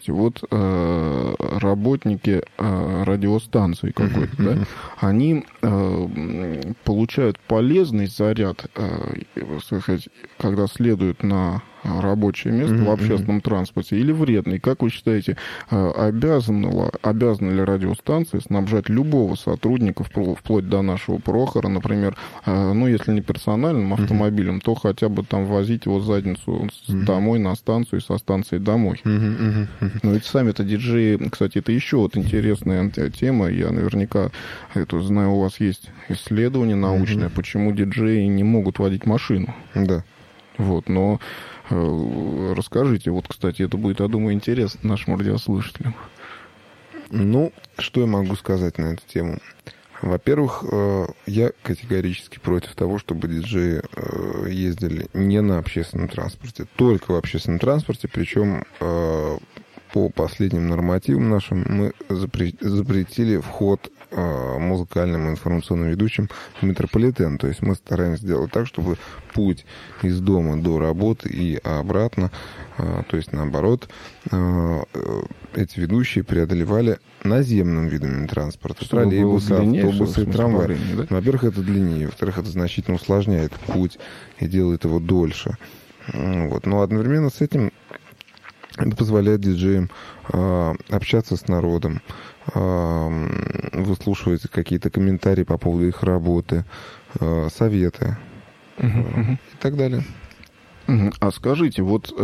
скажите, вот работники радиостанции какой-то, да, они получают полезный заряд, сказать, когда следуют на рабочее место в общественном транспорте, или вредный? Как вы считаете, обязаны ли радиостанции снабжать любого сотрудника, вплоть до нашего Прохора, например, ну, если не персональным автомобилем, то хотя бы там возить его задницу домой на станцию и со станции домой? Но ведь сами-то диджеи, кстати, это еще вот интересная тема, я наверняка это знаю, у вас есть исследование научное, почему диджеи не могут водить машину. Да. Вот, но расскажите, вот, кстати, это будет, я думаю, интересно нашим радиослушателям. Ну, что я могу сказать на эту тему? Во-первых, я категорически против того, чтобы диджеи ездили не на общественном транспорте, только в общественном транспорте, причем по последним нормативам нашим мы запретили вход музыкальным и информационным ведущим в метрополитен. То есть мы стараемся сделать так, чтобы путь из дома до работы и обратно, то есть наоборот, эти ведущие преодолевали наземным видами транспорта. Троллейбусы, автобусы, трамваи. Да? Во-первых, это длиннее. Во-вторых, это значительно усложняет путь и делает его дольше. Вот. Но одновременно с этим это позволяет диджеям общаться с народом, выслушивать какие-то комментарии по поводу их работы, советы и так далее. А скажите, вот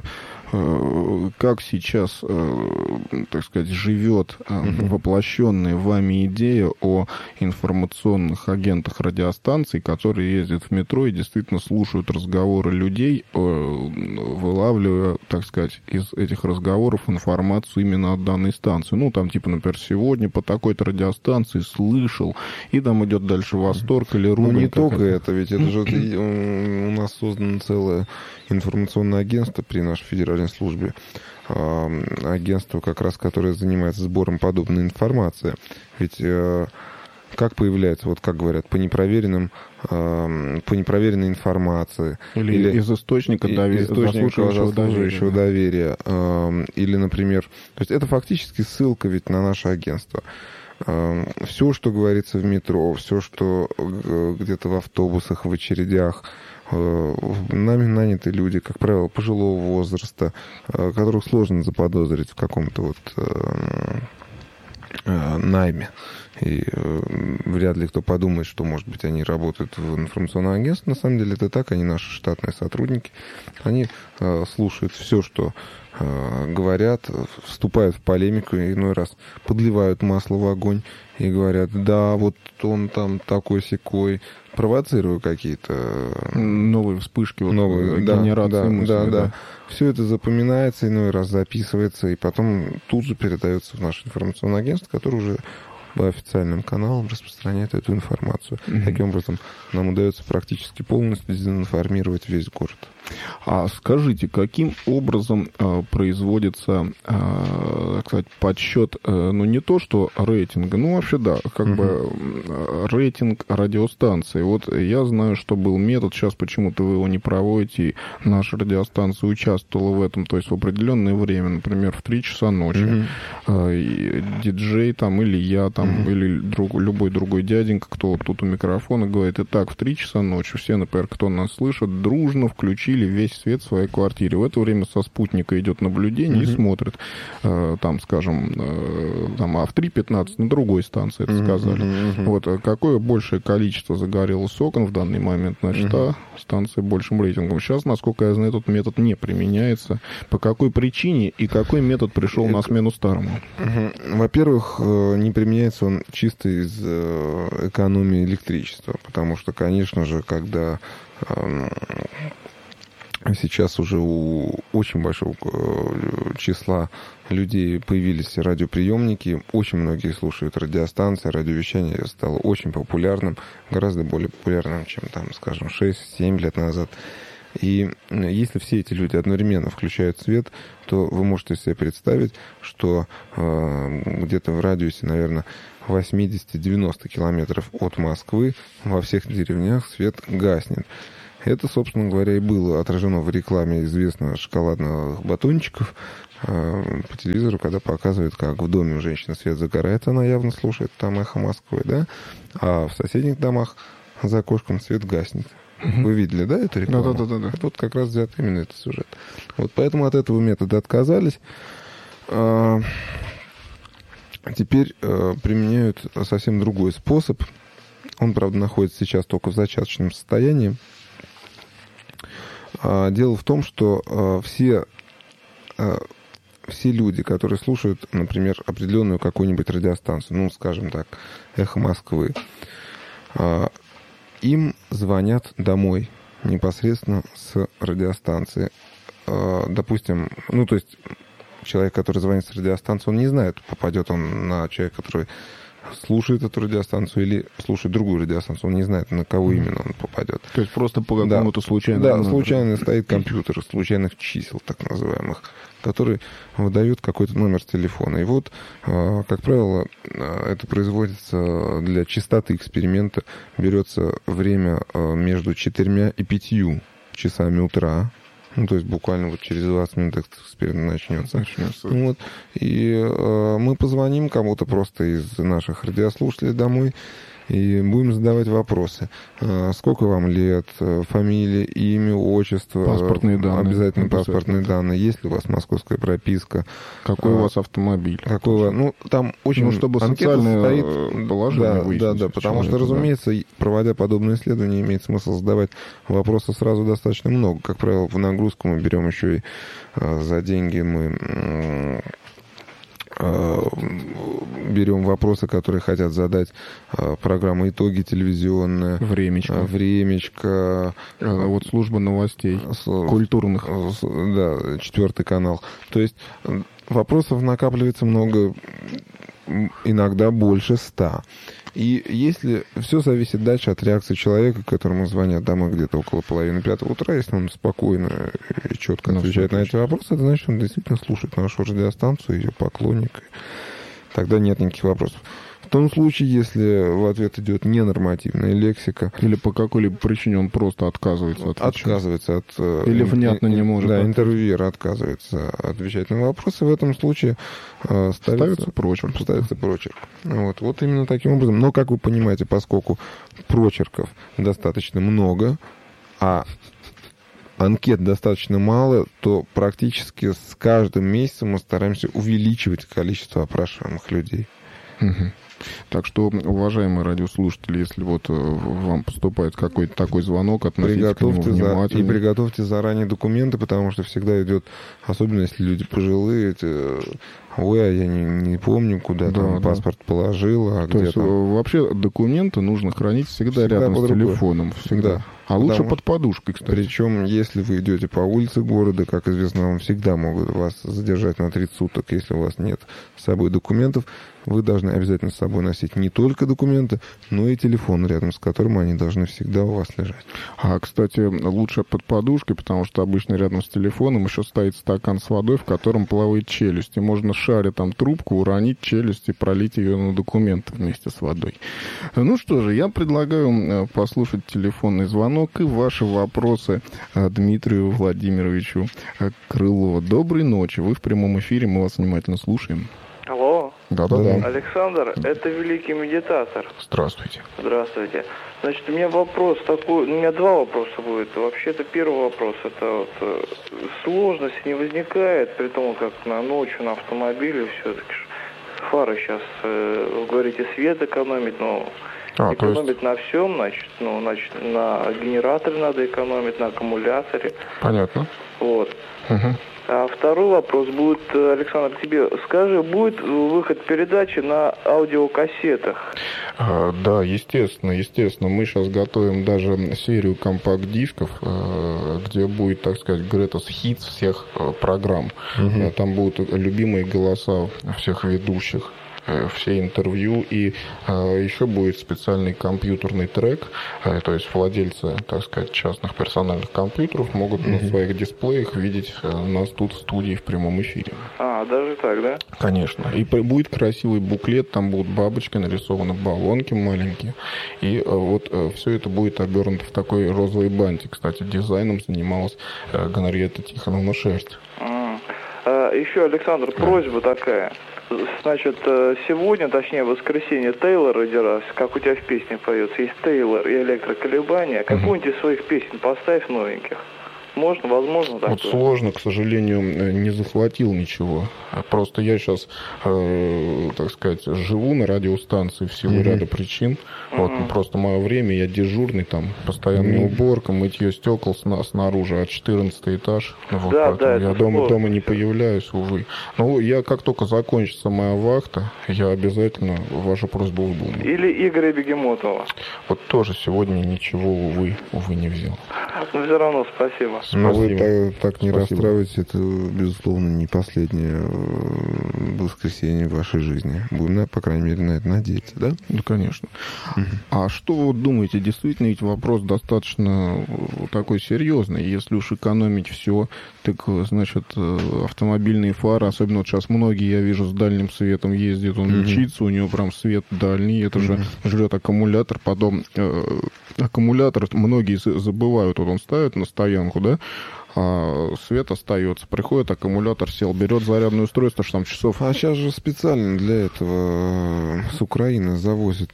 как сейчас, так сказать, живет воплощенная вами идея о информационных агентах радиостанций, которые ездят в метро и действительно слушают разговоры людей, вылавливая, так сказать, из этих разговоров информацию именно от данной станции. Ну, там, типа, например, сегодня по такой-то радиостанции слышал, и там идет дальше восторг или ругань. Ну, не только это, ведь это же у нас создано целое информационное агентство при нашей федеральной службе, агентство, как раз, которое занимается сбором подобной информации. Ведь как появляется, вот как говорят, по непроверенной информации. Или из источника заслуживающего доверия. Или, например, то есть это фактически ссылка ведь на наше агентство. Все, что говорится в метро, все, что где-то в автобусах, в очередях, нами наняты люди, как правило, пожилого возраста, которых сложно заподозрить в каком-то вот найме. И вряд ли кто подумает, что, может быть, они работают в информационном агентстве. На самом деле это так, они наши штатные сотрудники. Они слушают все, что говорят, вступают в полемику, иной раз подливают масло в огонь и говорят, да, вот он там такой-сякой, провоцируя какие-то новые вспышки, генерации мыслей. Да. Все это запоминается, иной раз записывается, и потом тут же передается в наше информационное агентство, которое уже по официальным каналам распространяет эту информацию. Таким образом, нам удается практически полностью дезинформировать весь город. А скажите, каким образом производится, так сказать, подсчет, ну, не то, что рейтинга, ну, вообще, да, как бы рейтинг радиостанции. Вот я знаю, что был метод, сейчас почему-то вы его не проводите, и наша радиостанция участвовала в этом, то есть в определенное время, например, в 3 часа ночи, диджей там, или я там, или любой другой дяденька, кто тут у микрофона, говорит, итак, в 3 часа ночи все, например, кто нас слышит, дружно включили весь свет в своей квартире. В это время со спутника идет наблюдение и смотрит, там, скажем, там, а в 3:15 на другой станции это сказали. Вот, какое большее количество загорелось окон в данный момент, значит, станция большим рейтингом. Сейчас, насколько я знаю, этот метод не применяется. По какой причине и какой метод пришел на смену старому? Во-первых, не применяется он чисто из экономии электричества, потому что, конечно же, когда сейчас уже у очень большого числа людей появились радиоприемники, очень многие слушают радиостанции, радиовещание стало очень популярным, гораздо более популярным, чем, там, скажем, 6-7 лет назад. И если все эти люди одновременно включают свет, то вы можете себе представить, что где-то в радиусе, наверное, 80-90 километров от Москвы во всех деревнях свет гаснет. Это, собственно говоря, и было отражено в рекламе известных шоколадных батончиков по телевизору, когда показывают, как в доме у женщины свет загорается, она явно слушает там «Эхо Москвы», да? А в соседних домах за окошком свет гаснет. Вы видели, да, эту рекламу? Да. Вот как раз взят именно этот сюжет. Вот поэтому от этого метода отказались. Теперь применяют совсем другой способ. Он, правда, находится сейчас только в зачаточном состоянии. Дело в том, что все люди, которые слушают, например, определенную какую-нибудь радиостанцию, ну, скажем так, «Эхо Москвы», им звонят домой непосредственно с радиостанции. Допустим, ну, то есть человек, который звонит с радиостанции, он не знает, попадет он на человека, который слушает эту радиостанцию или слушает другую радиостанцию. Он не знает, на кого именно он попадет. То есть просто по какому-то случайному... Да, случайно стоит компьютер случайных чисел, так называемых, который выдает какой-то номер телефона. И вот, как правило, это производится для чистоты эксперимента. Берется время между 4 и 5 часами утра. Ну, то есть буквально вот через 20 минут этот эксперимент начнется. Вот. И мы позвоним кому-то просто из наших радиослушателей домой и будем задавать вопросы. Сколько вам лет, фамилия, имя, отчество, паспортные данные. Обязательно паспортные данные. Есть ли у вас московская прописка? Какой у вас автомобиль? Ну, там очень... Ну, чтобы социальное положение выяснить. Да, потому что, разумеется, проводя подобные исследования, имеет смысл задавать вопросы сразу достаточно много. Как правило, в нагрузку мы берем еще и за деньги мы... берем вопросы, которые хотят задать программа «Итоги» телевизионная. Времечко. Вот служба новостей. Культурных. Да, 4 канал. То есть вопросов накапливается много, иногда больше 100. И если все зависит дальше от реакции человека, которому звонят домой где-то около 4:30 утра, если он спокойно и четко отвечает на эти вопросы, это значит, он действительно слушает нашу радиостанцию, ее поклонник. Тогда нет никаких вопросов. В том случае, если в ответ идет ненормативная лексика... Или по какой-либо причине он просто отказывается отвечать. Отказывается от... Или внятно не может. Да, интервьюер отказывается отвечать на вопросы. В этом случае ставится прочерк. Вот именно таким образом. Но, как вы понимаете, поскольку прочерков достаточно много, а анкет достаточно мало, то практически с каждым месяцем мы стараемся увеличивать количество опрашиваемых людей. Угу. Так что, уважаемые радиослушатели, если вот вам поступает какой-то такой звонок, относитесь к нему внимательно. И приготовьте заранее документы, потому что всегда идет, особенно если люди пожилые, ой, а я не помню, куда там паспорт положил, а то где есть, там... вообще документы нужно хранить всегда рядом с телефоном. Всегда. Да. А лучше под подушкой, кстати. Причем, если вы идете по улице города, как известно, вам всегда могут вас задержать на 30 суток, если у вас нет с собой документов. Вы должны обязательно с собой носить не только документы, но и телефон, рядом с которым они должны всегда у вас лежать. А, кстати, лучше под подушкой, потому что обычно рядом с телефоном еще стоит стакан с водой, в котором плавает челюсть. И можно, шаря там трубку, уронить челюсть и пролить ее на документы вместе с водой. Ну что же, я предлагаю послушать телефонный звонок и ваши вопросы Дмитрию Владимировичу Крылову. Доброй ночи, вы в прямом эфире, мы вас внимательно слушаем. Алло. Да. Александр, это великий медитатор. Здравствуйте. Здравствуйте. Значит, у меня вопрос такой, у меня два вопроса будет. Вообще-то первый вопрос, это вот сложности не возникает, при том, как ночью на автомобиле все-таки фары сейчас, вы говорите, свет экономить, но экономить на всем, значит, на генераторе надо экономить, на аккумуляторе. Понятно. Вот. Угу. А второй вопрос будет, Александр, к тебе. Скажи, будет выход передачи на аудиокассетах? Да, естественно. Мы сейчас готовим даже серию компакт-дисков, где будет, так сказать, greatest hits всех программ. Там будут любимые голоса всех ведущих. все интервью, и еще будет специальный компьютерный трек, то есть владельцы, так сказать, частных персональных компьютеров могут на своих дисплеях видеть нас тут в студии в прямом эфире. Даже так, да? Конечно. И будет красивый буклет, там будут бабочки нарисованы, баллонки маленькие, и вот все это будет обернуто в такой розовый бантик. Кстати, дизайном занималась Генриетта Тихоновна Шерсть. Еще, Александр, просьба такая. Значит, сегодня, точнее, в воскресенье, Тейлор родилась, как у тебя в песне поется. Есть Тейлор и электроколебания. Какую-нибудь из своих песен поставь новеньких. Можно, возможно, такое? Вот сложно, к сожалению, не захватил ничего. Просто я сейчас, так сказать, живу на радиостанции в силу ряда причин. Вот просто мое время, я дежурный, там постоянная уборка, мытье стекол снаружи, 14 этаж. Вот, да, я дома не появляюсь, увы. Но я как только закончится моя вахта, я обязательно вашу просьбу выполню. Или Игоря Бегемотова. Вот тоже сегодня ничего, увы, не взял. Но все равно спасибо. Но вы так не Спасибо. расстраивайтесь, это, безусловно, не последнее воскресенье в вашей жизни. Будем, по крайней мере, на это надеяться, да? Да, конечно. А что вы думаете? Действительно, ведь вопрос достаточно такой серьезный. Если уж экономить все, так, значит, автомобильные фары, особенно вот сейчас многие, я вижу, с дальним светом ездят, он мчится, у него прям свет дальний, это же жрет аккумулятор, потом аккумулятор многие забывают, вот он ставит на стоянку, да, а свет остается. Приходит, аккумулятор сел, берет зарядное устройство, что там часов. А сейчас же специально для этого с Украины завозят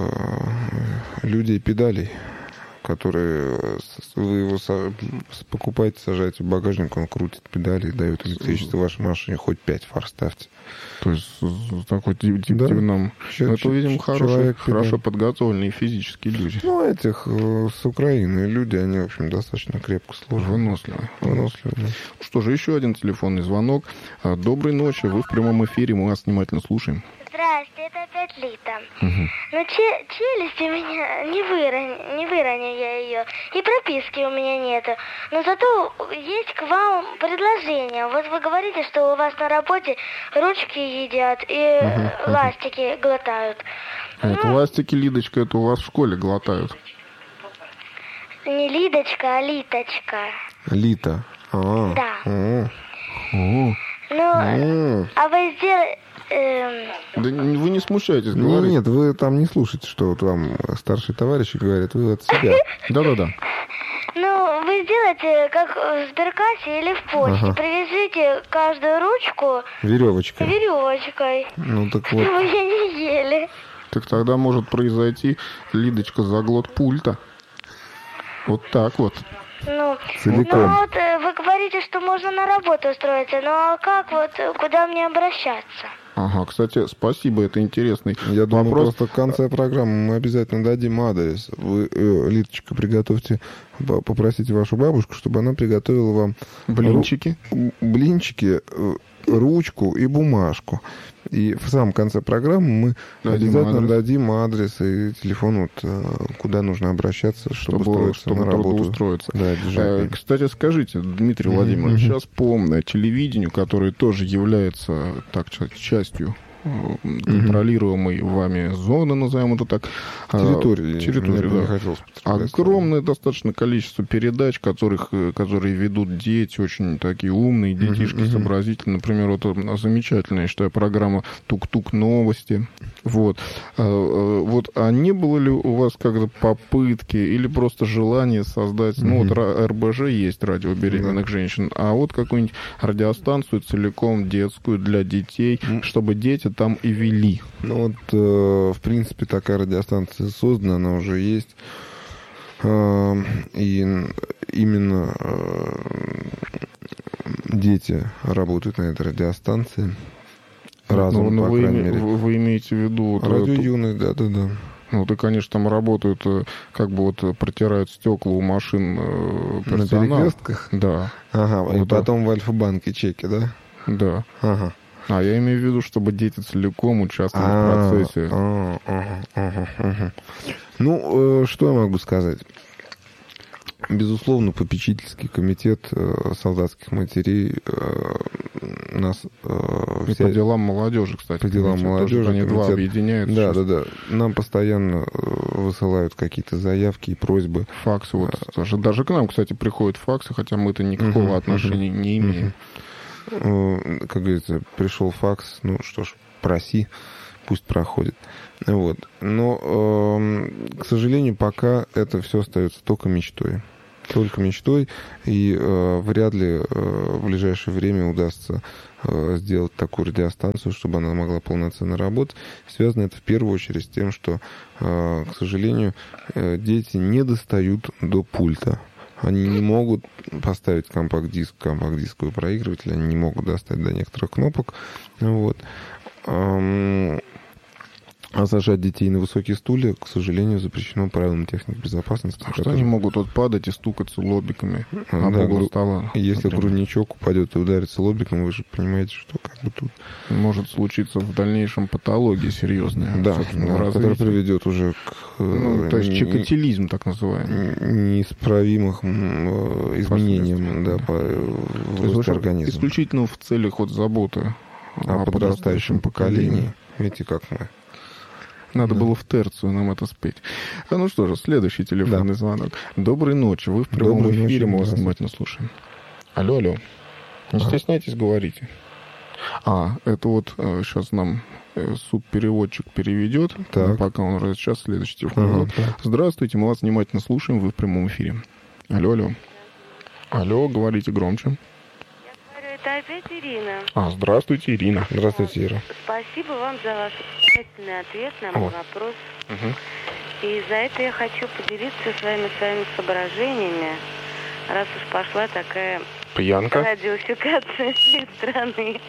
людей педалей, которые вы его покупаете, сажаете в багажник, он крутит педали и дает электричество вашей машине, хоть 5 фар ставьте. То есть такой нам... Это, видимо, хорошо подготовленные физические люди. Ну, этих с Украины люди, они, в общем, достаточно крепко сложены. Выносливые. Да. Что же, еще один телефонный звонок. Доброй ночи, вы в прямом эфире, мы вас внимательно слушаем. Здрасте, это опять Лита. Ну, челюсть у меня не выроню я ее. И прописки у меня нету. Но зато есть к вам предложение. Вот вы говорите, что у вас на работе ручки едят и ластики глотают. Это ластики, Лидочка, это у вас в школе глотают. Не Лидочка, а Литочка. Лита. Да. О. Ну, а вы сделали... Да вы не смущайтесь, говорите. Нет, вы там не слушайте, что вот вам старшие товарищи говорят, вы от себя. Да-да-да. Ну, вы сделайте, как в сберкассе или в почте. Привяжите каждую ручку веревочкой. Ну, так вот. Чтобы ее не ели. Так тогда может произойти, Лидочка, заглот пульта. Вот так вот. Ну, целиком. Ну, вот вы говорите, что можно на работу устроиться. Ну, а как вот, куда мне обращаться? Ага, кстати, спасибо, это интересный Я думаю, вопрос. просто в конце программы мы обязательно дадим адрес. Вы, Лидочка, приготовьте, попросите вашу бабушку, чтобы она приготовила вам Блинчики, ручку и бумажку. И в самом конце программы мы обязательно дадим адрес и телефон, вот, куда нужно обращаться, чтобы на работу устроиться. Да, кстати, скажите, Дмитрий Владимирович, сейчас по телевидению, которое тоже является, так сказать, частью контролируемой вами зоны, назовем это так. Территории, да. Огромное достаточно количество передач, которые ведут дети, очень такие умные детишки, сообразительные. Например, вот замечательная, я считаю, программа «Тук-тук новости». Вот. А не было ли у вас как-то попытки или просто желание создать, ну вот РБЖ есть, радио беременных женщин, а вот какую-нибудь радиостанцию целиком детскую для детей, чтобы дети там и вели? Ну вот, в принципе, такая радиостанция создана, она уже есть. И именно дети работают на этой радиостанции. Разом, по крайней мере. Вы имеете в виду... Радио юность, да. Ну, да, конечно, там работают, как бы вот протирают стекла у машин персонал. На перекрестках? Да. Ага, вот и потом в Альфа-банке чеки, да? Да. Ага. А я имею в виду, чтобы дети целиком участвовали в процессе. Ну, что я могу сказать? Безусловно, попечительский комитет солдатских матерей нас... И по делам молодежи, кстати. По делам молодежи. Они два объединяются. Да. Нам постоянно высылают какие-то заявки и просьбы. Факсы. Вот, даже к нам, кстати, приходят факсы, хотя мы-то никакого отношения не имеем. Как говорится, пришел факс, ну что ж, проси, пусть проходит. Вот. Но, к сожалению, пока это все остается только мечтой. Только мечтой, и вряд ли в ближайшее время удастся сделать такую радиостанцию, чтобы она могла полноценно работать. Связано это в первую очередь с тем, что, к сожалению, дети не достают до пульта. Они не могут поставить компакт-дисковый проигрыватель, они не могут достать до некоторых кнопок. Вот. А сажать детей на высокие стулья, к сожалению, запрещено правилам техники безопасности. А что они могут вот падать и стукаться лобиками об угол стола? Если грудничок упадет и ударится лобиком, вы же понимаете, что как бы тут... Может случиться в дальнейшем патология серьезная. Да, которая приведет уже к... то есть чикатилизм, так называемый. Неисправимых изменениям в росте организма. Исключительно в целях вот заботы о подрастающем поколении. Видите, как мы... Надо было в терцию нам это спеть. Ну что же, следующий телефонный звонок. Доброй ночи. Вы в прямом эфире, мы вас внимательно слушаем. Алло. Не стесняйтесь, говорите. Это вот сейчас нам субпереводчик переведет. Пока он сейчас следующий телефон. Здравствуйте, мы вас внимательно слушаем. Вы в прямом эфире. Алло. Алло, говорите громче. Это опять Ирина. Здравствуйте, Ирина. Здравствуйте, Ира. Спасибо вам за ваш замечательный ответ на мой вопрос. И за это я хочу поделиться с вами своими соображениями, раз уж пошла такая пьянка, радиофикация всей страны.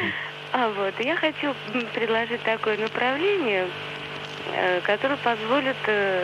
Я хочу предложить такое направление, которое позволит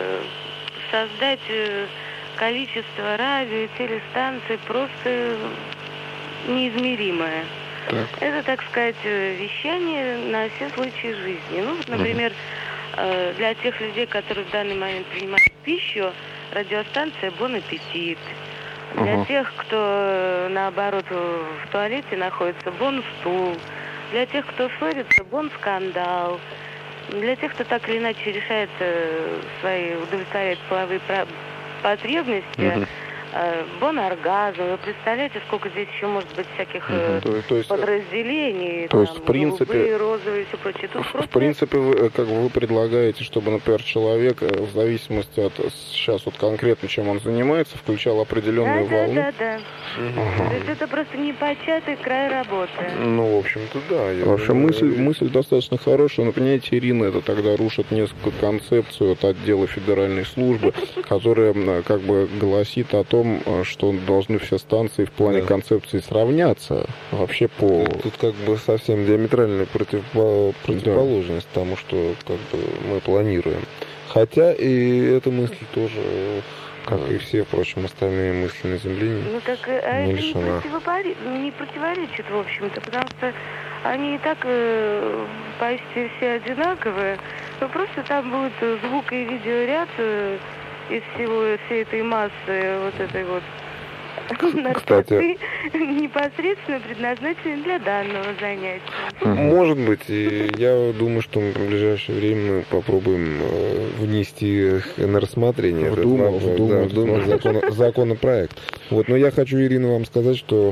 создать количество радио и телестанций просто неизмеримое. Это, так сказать, вещание на все случаи жизни. Например, для тех людей, которые в данный момент принимают пищу, радиостанция «Бон аппетит». Для тех, кто, наоборот, в туалете находится, «Бон стул». Для тех, кто ссорится, «Бон скандал». Для тех, кто так или иначе решает удовлетворять половые потребности, Бон оргазм. Вы представляете, сколько здесь еще может быть всяких подразделений, то есть, в принципе, голубые, розовые и все прочее. В принципе, вы предлагаете, чтобы, например, человек в зависимости от сейчас вот конкретно, чем он занимается, включал определенную волну. Да. То есть это просто непочатый край работы. В общем-то, да. Вообще мысль достаточно хорошая, но, понимаете, Ирина, это тогда рушит несколько концепцию от отдела федеральной службы, которая как бы гласит о том, что должны все станции в плане концепции сравняться вообще по... Тут как бы совсем диаметральная противоположность тому, что как бы мы планируем. Хотя и эта мысль тоже, как и все, впрочем, остальные мысли на Земле, не лишена. Не противоречит, в общем-то, потому что они и так почти все одинаковые. Просто там будет звук и видеоряд из всей этой массы вот этой вот наркоты, непосредственно предназначены для данного занятия. Может быть, и я думаю, что в ближайшее время мы попробуем внести на рассмотрение законопроект. Но я хочу, Ирина, вам сказать, что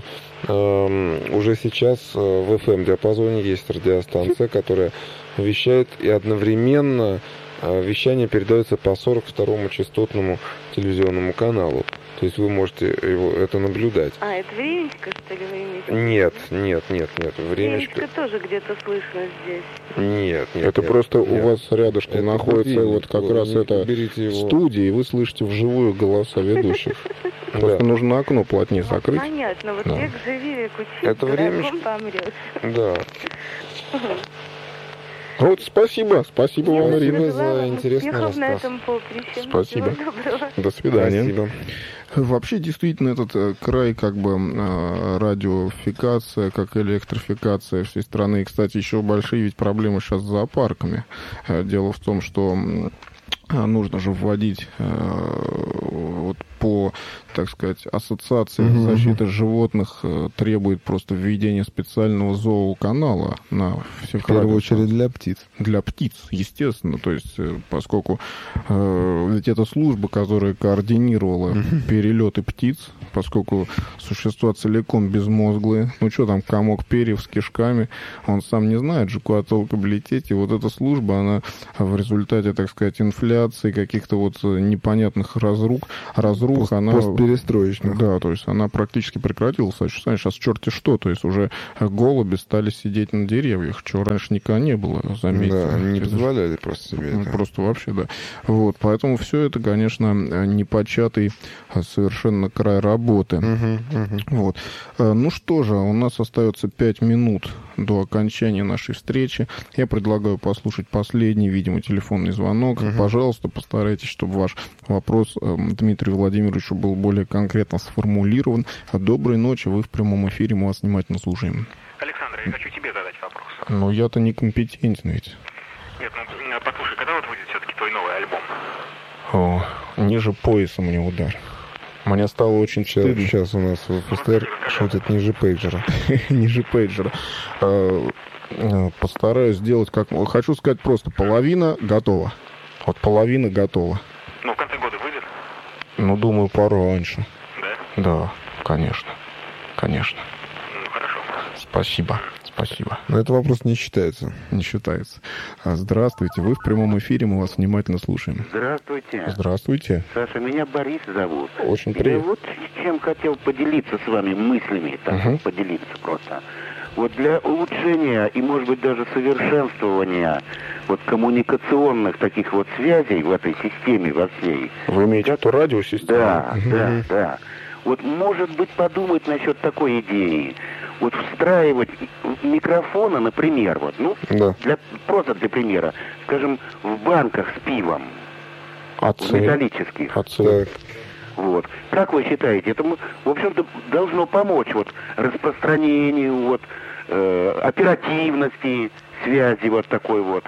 уже сейчас в FM-диапазоне есть радиостанция, которая вещает и одновременно вещание передается по 42-му частотному телевизионному каналу. То есть вы можете это наблюдать. Это времечко, что ли, вы имеете? Нет. Времечко тоже где-то слышно здесь. Нет. Это просто у вас рядышком находится вот как раз это студия, и вы слышите вживую голоса ведущих. Просто нужно окно плотнее закрыть. Понятно, век живи, век учись, это времечко помрешь. Да. Спасибо вам, Ирина, за интересный рассказ. На этом поприще. Спасибо. До свидания. Спасибо. Вообще, действительно, этот край, как бы, радиофикация, как электрификация всей страны. И, кстати, еще большие ведь проблемы сейчас с зоопарками. Дело в том, что нужно же вводить вот по, так сказать, ассоциации защиты животных требует просто введения специального зооканала на всех В первую очередь для птиц. Для птиц, естественно. То есть, поскольку ведь это служба, которая координировала перелеты птиц, поскольку существа целиком безмозглые. Ну, что там, комок перьев с кишками, он сам не знает же, куда толком лететь. И вот эта служба, она в результате, так сказать, инфляции, каких-то вот непонятных разрух, она... Постперестроечных. Да, то есть она практически прекратилась. Сейчас черти что, то есть уже голуби стали сидеть на деревьях, чего раньше никогда не было, заметьте. Да, они не позволяли просто себе это. Просто вообще, да. Вот, поэтому все это, конечно, непочатый совершенно край работы. Вот. Ну что же, у нас остается 5 минут до окончания нашей встречи. Я предлагаю послушать последний, видимо, телефонный звонок. Пожалуйста, постарайтесь, чтобы ваш вопрос Дмитрию Владимировичу был более конкретно сформулирован. Доброй ночи, вы в прямом эфире, мы вас внимательно слушаем. Александр, я хочу тебе задать вопрос. Ну, я-то некомпетентен ведь. Нет, ну, послушай, когда вот выйдет все-таки твой новый альбом? О, ниже пояса мне удар. Мне стало очень стыдно. Сейчас у нас в ФСТР шутят ниже пейджера. Ниже пейджера. Постараюсь сделать как... Хочу сказать просто, половина готова. Вот половина готова. Ну, в конце года выйдет? Ну, думаю, пораньше. Да? Да, конечно. Конечно. Ну, хорошо. Спасибо. Спасибо. Но этот вопрос не считается. Не считается. Здравствуйте. Вы в прямом эфире, мы вас внимательно слушаем. Здравствуйте. Здравствуйте. Саша, меня Борис зовут. Очень Я приятно. вот с чем хотел поделиться с вами мыслями, поделиться просто. Вот для улучшения и, может быть, даже совершенствования вот коммуникационных таких вот связей в этой системе во всей. Вы имеете в виду радиосистему? Да. Вот, может быть, подумать насчет такой идеи. Вот встраивать микрофоны, например, вот, ну, просто для примера, скажем, в банках с пивом, металлических. Вот. Как вы считаете, это, в общем-то, должно помочь вот распространению, вот, оперативности связи вот такой вот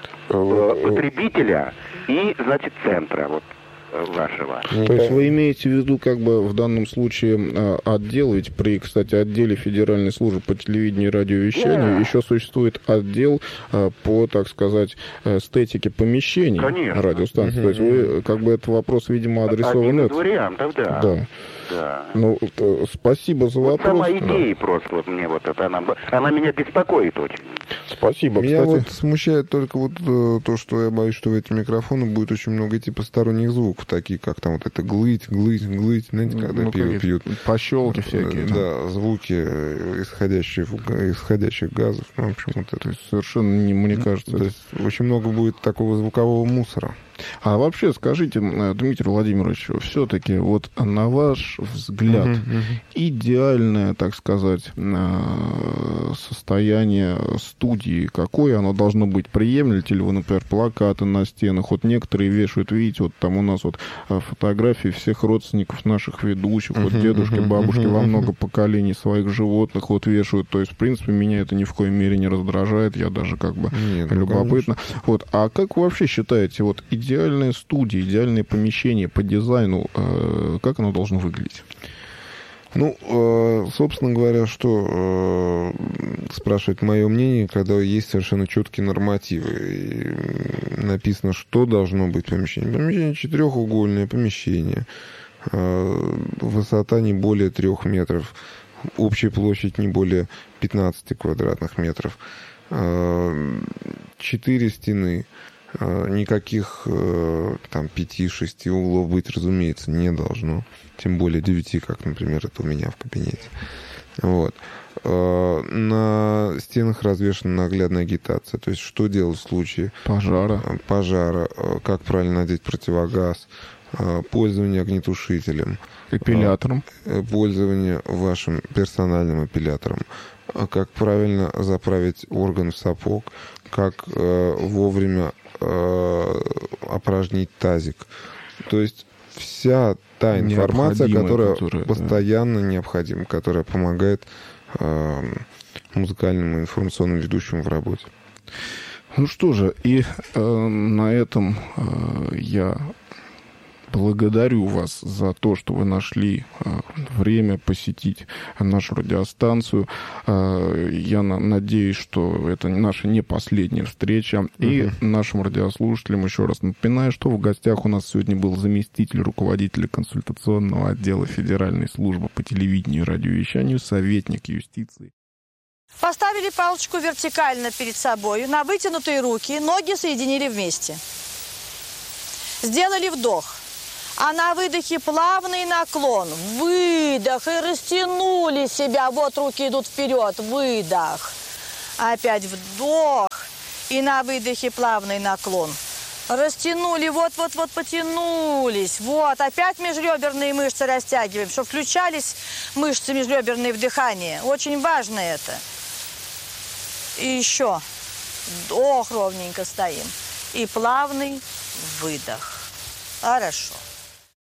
потребителя и, значит, центра вот вашего. То есть вы имеете в виду, как бы в данном случае отдел, ведь при, кстати, отделе Федеральной службы по телевидению и радиовещанию еще существует отдел по, так сказать, эстетике помещений радиостанции. То есть вы, как бы, этот вопрос, видимо, адресован. Один из вариантов, да. Ну, спасибо за вопрос. Сама идея просто вот мне вот это, она меня беспокоит очень. Спасибо. Меня кстати, вот смущает только вот то, что я боюсь, что в эти микрофоны будет очень много идти посторонних звуков, такие как там вот это глыть, знаете, когда пиво пьют. Пощелки всякие. Да, звуки исходящих газов. Ну, в общем, вот это. То есть совершенно, мне кажется... То есть очень много будет такого звукового мусора. А вообще, скажите, Дмитрий Владимирович, все-таки вот на ваш взгляд идеальное, так сказать, состояние студии, какое оно должно быть? Приемлете ли вы, например, плакаты на стенах? Вот некоторые вешают, видите, вот там у нас вот фотографии всех родственников наших ведущих, вот дедушки, бабушки во много поколений своих животных вот вешают. То есть, в принципе, меня это ни в коей мере не раздражает, я даже как бы любопытно. Вот. А как вы вообще считаете, вот идеальная студия, идеальное помещение по дизайну, как оно должно выглядеть? Ну, собственно говоря, что спрашивать мое мнение, когда есть совершенно четкие нормативы. И написано, что должно быть помещение. Помещение четырехугольное, помещение. Высота не более 3 метров. Общая площадь не более 15 квадратных метров. 4 стены. Никаких там 5-6 углов быть, разумеется, не должно. Тем более 9, как, например, это у меня в кабинете. Вот. На стенах развешена наглядная агитация. То есть, что делать в случае пожара, как правильно надеть противогаз, пользование огнетушителем, эпилятором, пользование вашим персональным эпилятором, как правильно заправить орган в сапог, как вовремя опорожнить тазик. То есть вся та информация, которая постоянно необходима, которая помогает музыкальному информационному ведущему в работе. Ну что же, и на этом я благодарю вас за то, что вы нашли время посетить нашу радиостанцию. Я надеюсь, что это наша не последняя встреча. И нашим радиослушателям еще раз напоминаю, что в гостях у нас сегодня был заместитель руководителя консультационного отдела Федеральной службы по телевидению и радиовещанию, советник юстиции. Поставили палочку вертикально перед собой, на вытянутые руки, ноги соединили вместе. Сделали вдох. А на выдохе плавный наклон. Выдох. И растянули себя. Вот руки идут вперед. Выдох. Опять вдох. И на выдохе плавный наклон. Растянули. Вот-вот-вот потянулись. Вот. Опять межреберные мышцы растягиваем, чтобы включались мышцы межреберные в дыхание. Очень важно это. И еще. Вдох, ровненько стоим. И плавный выдох. Хорошо.